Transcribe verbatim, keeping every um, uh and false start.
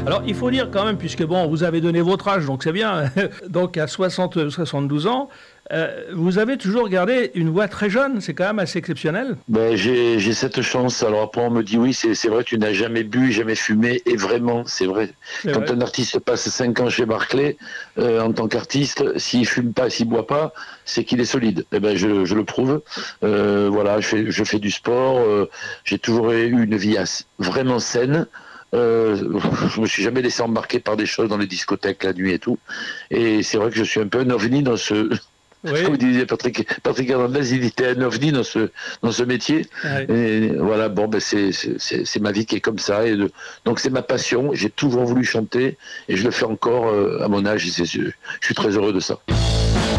Alors, il faut dire quand même, puisque bon, vous avez donné votre âge, donc c'est bien. Donc, à soixante, soixante-douze ans, euh, vous avez toujours gardé une voix très jeune. C'est quand même assez exceptionnel. Ben, j'ai, j'ai cette chance. Alors après, on me dit oui, c'est, c'est vrai, tu n'as jamais bu, jamais fumé. Et vraiment, c'est vrai. C'est Quand vrai. un artiste passe cinq ans chez Barclay, euh, en tant qu'artiste, s'il fume pas, s'il boit pas, c'est qu'il est solide. Eh ben, je, je le prouve. Euh, voilà, je fais, je fais du sport. Euh, j'ai toujours eu une vie as- vraiment saine. Euh, je me suis jamais laissé embarquer par des choses dans les discothèques la nuit et tout. Et c'est vrai que je suis un peu un ovni dans ce, comme Oui. disait Patrick, Patrick Hernandez, il était un ovni dans ce, dans ce métier. Ouais. Et voilà, bon, ben c'est, c'est, c'est ma vie qui est comme ça. Et de, donc c'est ma passion. J'ai toujours voulu chanter et je le fais encore euh, à mon âge. Et c'est, je suis très heureux de ça.